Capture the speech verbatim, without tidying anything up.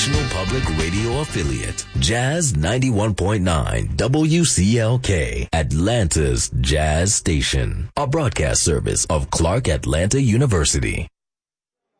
National Public Radio affiliate, Jazz ninety-one point nine W C L K, Atlanta's Jazz Station, a broadcast service of Clark Atlanta University.